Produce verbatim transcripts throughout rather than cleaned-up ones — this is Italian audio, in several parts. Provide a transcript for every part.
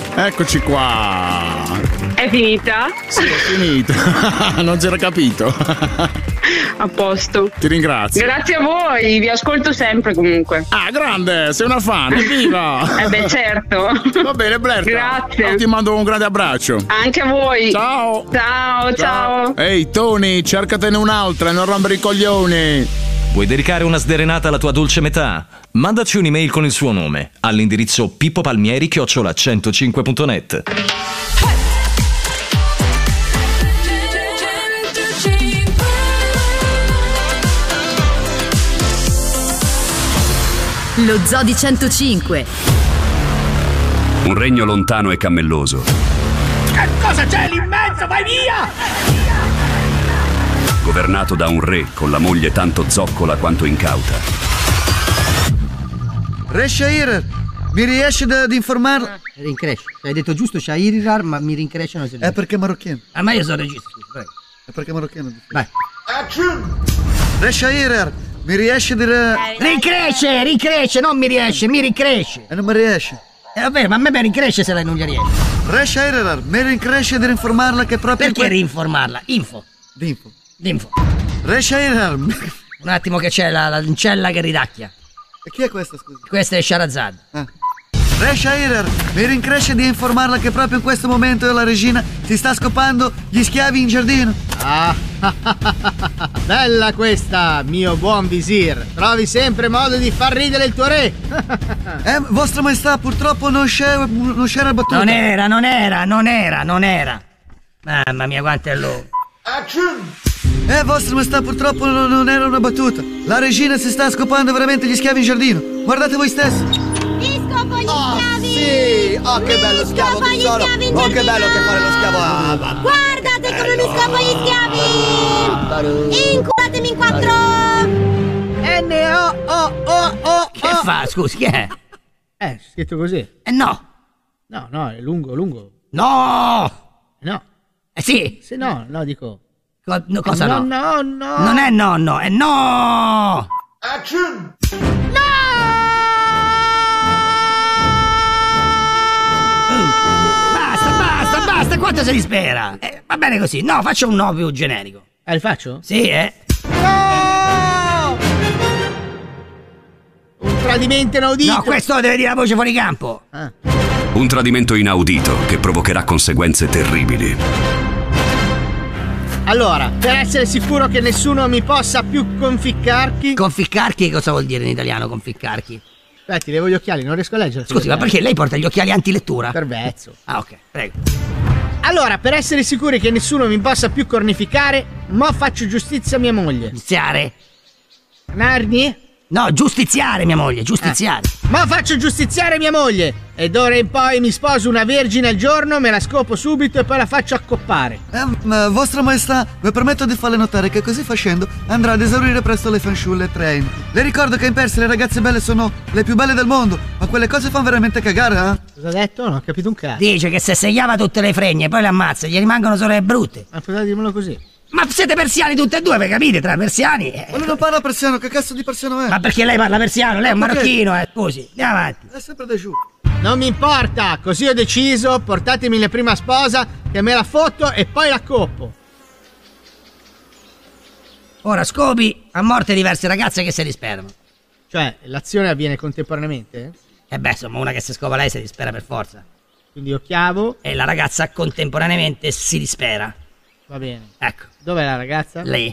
Eccoci qua. È finita? Sì, è finita. Non c'era capito. A posto. Ti ringrazio. Grazie a voi, vi ascolto sempre comunque. Ah, grande, sei una fan, evviva! Eh beh, certo. Va bene, Blair. Grazie. Ti mando un grande abbraccio. Anche a voi. Ciao. Ciao, ciao. ciao. Ehi, Tony, cercatene un'altra, non rompere i coglioni. Vuoi dedicare una sderenata alla tua dolce metà? Mandaci un'email con il suo nome all'indirizzo pippopalmieri chiocciola centocinque punto net. Lo Zoo di centocinque. Un regno lontano e cammelloso. Che cosa c'è lì in mezzo? Vai via! Governato da un re con la moglie tanto zoccola quanto incauta. Re Shahir, mi riesce ad informarlo? Rincresce. Hai detto giusto Shahirirar, ma mi rincresciano se È perché è marocchino. Ah, ma io sono regista, scusa, prego. È perché è marocchino. Vai. Re Shahir, mi riesce di... Rincresce, rincresce, non mi riesce, mi rincresce. E non mi riesce. Eh vabbè, ma a me mi rincresce se lei non gli riesce. Re Shahir, mi rincresce di rinformarla che proprio... Perché que... rinformarla? Info. D'info. D'info. Re Shahir. Un attimo che c'è la, la lincella che ridacchia. E chi è questa, scusa? Questa è Shahrazad. Ah. Re Shahir, mi rincresce di informarla che proprio in questo momento la regina si sta scopando gli schiavi in giardino. Ah, bella questa, mio buon visir. Trovi sempre modo di far ridere il tuo re. Eh, vostra maestà, purtroppo non c'era, non c'era battuta. Non era, non era, non era, non era. Mamma mia, quanto è lungo. Eh, vostra maestà, purtroppo non, non era una battuta. La regina si sta scopando veramente gli schiavi in giardino. Guardate voi stessi. Mi scopo gli oh, schiavi! Sì! Oh, che bello schiavo che sono! Oh, che bello che fare lo schiavo! Ah, guardate come mi scopo gli schiavi! Inculatemi in quattro! N O O O O! Che fa? Scusi, che è? Eh, è scritto così. Eh no! No, no, è lungo, lungo. No! No. Eh sì! Se no, no, dico. Co- no, cosa no? No, no, no! Non è nonno, è no! Action! No! Basta, basta, basta, quanto se li spera? Eh, va bene così, no, faccio un no più generico. Eh, li faccio? Sì, eh. No! Un tradimento inaudito! No, questo deve dire la voce fuori campo. Ah. Un tradimento inaudito che provocherà conseguenze terribili. Allora, per essere sicuro che nessuno mi possa più conficcarchi... Conficcarchi cosa vuol dire in italiano conficcarchi? Aspetti, levo gli occhiali, non riesco a leggere. Scusi, ma perché lei porta gli occhiali antilettura? Per vezzo. Ah, ok, prego. Allora, per essere sicuri che nessuno mi possa più cornificare, mo faccio giustizia a mia moglie. Giustiziare? Narni? No, giustiziare mia moglie, giustiziare. Eh. Ma faccio giustiziare mia moglie. E d'ora in poi mi sposo una vergine al giorno, me la scopo subito e poi la faccio accoppare. Eh, ma, vostra maestà, vi permetto di farle notare che così facendo andrà ad esaurire presto le fanciulle traenti. Le ricordo che in Persia le ragazze belle sono le più belle del mondo, ma quelle cose fanno veramente cagare, eh? Cosa ha detto? Non ho capito un cazzo. Dice che se segliava tutte le fregne poi le ammazza, gli rimangono solo le brutte. Ma potete dirmelo così? Ma siete persiani tutte e due, per capite? Tra persiani. Eh. Ma lui non parla persiano, che cazzo di persiano è? Ma perché lei parla persiano? Lei è un marocchino, eh. Scusi, andiamo avanti. È sempre da giù. Non mi importa, così ho deciso, portatemi la prima sposa che me la fotto e poi la coppo. Ora scopi a morte diverse ragazze che si disperano. Cioè, l'azione avviene contemporaneamente? Eh beh, insomma, una che si scopa lei si dispera per forza. Quindi io chiavo. E la ragazza contemporaneamente si dispera. Va bene. Ecco. Dov'è la ragazza? Lei.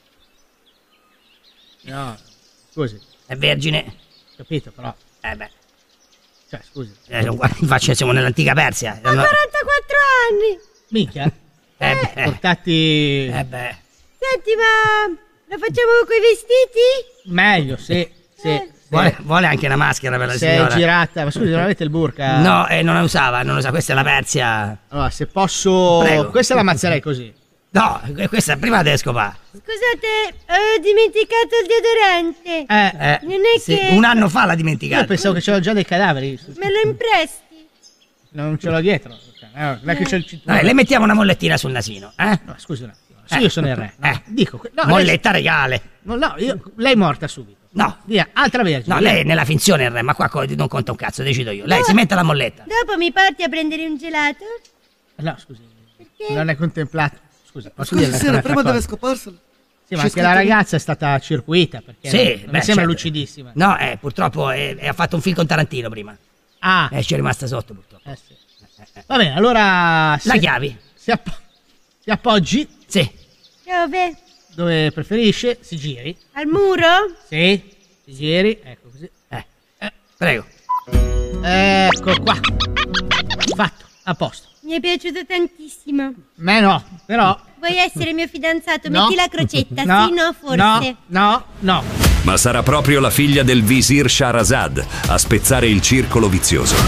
No, scusi. È vergine. Capito, però. Eh beh. Cioè, scusi. Eh, infatti siamo nell'antica Persia. Ho quarantaquattro anni. Minchia. Eh beh. Portati. Eh beh. Senti, ma lo facciamo coi vestiti? Meglio, sì. Sì. Eh. Vuole, vuole anche una maschera per la Sei signora. girata. Ma scusi, non avete il burka? No, eh, non la usava, non la usava. Questa è la Persia. Allora, se posso. Prego. Questa la ammazzerei così. No, questa prima deve scopare. Scusate, ho dimenticato il deodorante. Eh, eh non è sì, che... un anno fa l'ha dimenticato. Io pensavo che c'erano già dei cadaveri. Me lo impresti? Non ce l'ho dietro. Non è che c'è il cinturone. Dai, le mettiamo una mollettina sul nasino, eh? No, scusi un attimo. Sì, io sono il re. No, Eh. dico, no, Molletta lei, regale. no, no, io, lei è morta subito. No. Via, altra vergine. No, lei è nella finzione il re, ma qua co- non conta un cazzo, decido io. Lei si mette la molletta. Dopo mi porti a prendere un gelato? No, scusi. Perché? Non è contemplato. Scusa, posso Scusi, dirle sera, un'altra prima cosa? deve scoparselo. Sì, ma C'è anche la scritto lì. ragazza è stata circuita perché Sì, non, non beh, mi sembra certo. lucidissima. No, eh, purtroppo eh, eh, ha fatto un film con Tarantino prima. Ah, E ci è rimasta sotto, purtroppo. eh sì. Va bene, allora La si- chiavi? Si, app- si appoggi Sì. Dove? dove preferisce, si giri. Al muro? Sì, si giri, ecco così. Eh. Prego. Ecco qua. Fatto, a posto. Mi è piaciuto tantissimo. Me no, però Vuoi essere mio fidanzato? no. Metti la crocetta, No, sì, no, forse. No, no, no. Ma sarà proprio la figlia del visir Shahrazad a spezzare il circolo vizioso.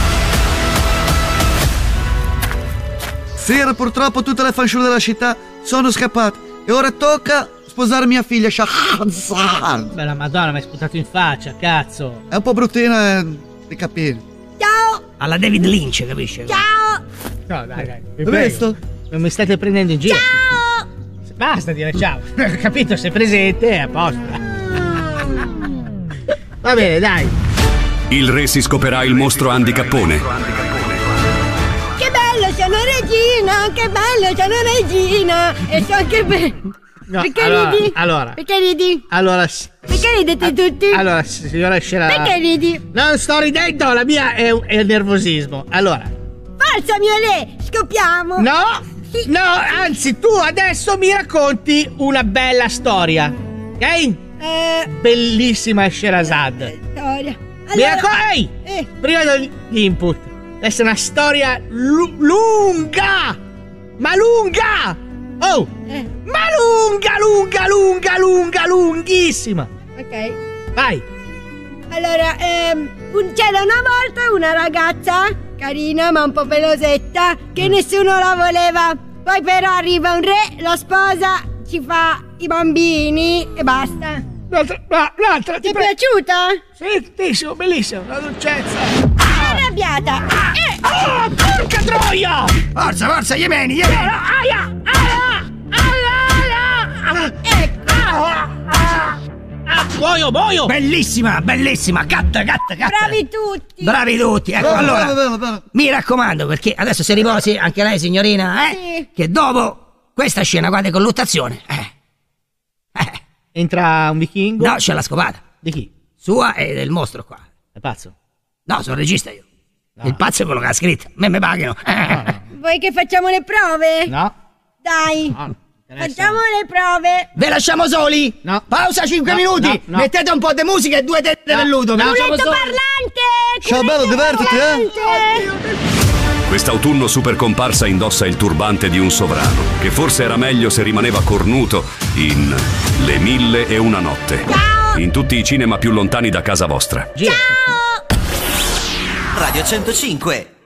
Sera, purtroppo tutte le fanciulle della città sono scappate. E ora tocca sposare mia figlia Shahrazad. Beh, la Madonna mi hai sputato in faccia, cazzo. È un po' bruttina, eh, di capire. Ciao! Alla David Lynch, capisci? Ciao! No, dai, dai. vi Hai prego. visto? Non mi state prendendo in giro. Ciao! Basta dire ciao. Capito, sei presente, è a posto. Va bene, dai. Il re si scoperà il mostro handicappone. Che bello, sono regina! Che bello, sono regina! E so che bello! No, Perché allora, ridi? allora. Perché ridi? Allora, s- Perché ridete tutti? allora, signora Scera. Perché ridi? Non sto ridendo, la mia è, è il nervosismo. Allora, Forza, mio re! Scoppiamo! no, Sì. no, anzi, tu adesso mi racconti una bella storia, ok? Eh, Bellissima Sherazad. storia. Mi Allora, racconti, ehi, eh, prima degli input, deve essere una storia lu- lunga, ma lunga, oh, eh, ma lunga, lunga, lunga, lunga, lunghissima. ok. Vai. Allora, ehm, un- c'era una volta una ragazza carina ma un po' pelosetta che nessuno la voleva. Poi però arriva un re, lo sposa, ci fa i bambini e basta. L'altra, la- l'altra, Ti ti è prego. piaciuta? Sì, bellissimo, bellissimo, la dolcezza. Sono arrabbiata. Eh, Oh, porca troia! Forza, forza, Yemeni, Yemeni! Aia, aia, aia, aia. ecco. Ah, ah, ah, muoio, muoio! Bellissima, bellissima, catta, catta, catta. Bravi tutti. Bravi tutti, ecco, Bene, allora, bene, bene, bene. mi raccomando, perché adesso si riposi anche lei, signorina, eh? Sì. Che dopo questa scena qua di colluttazione, eh, eh, Entra un vichingo. no, c'è la scopata. Di chi? Sua e del mostro qua. È pazzo. No, sono regista io. Il pazzo è quello che ha scritto. Me me pagano. Vuoi che facciamo le prove? No. Dai. No, non mi interessa. Facciamo le prove. Ve lasciamo soli? No. Pausa cinque No, minuti. no, no. Mettete un po' di musica e due tette No, velluto. Ve no. lasciamo Culetto soli. parlante. Ciao, bello, culetto divertiti, eh. parlante. Quest'autunno super comparsa indossa il turbante di un sovrano, che forse era meglio se rimaneva cornuto in Le mille e una notte. Ciao. In tutti i cinema più lontani da casa vostra. Gira. Ciao. Radio centocinque.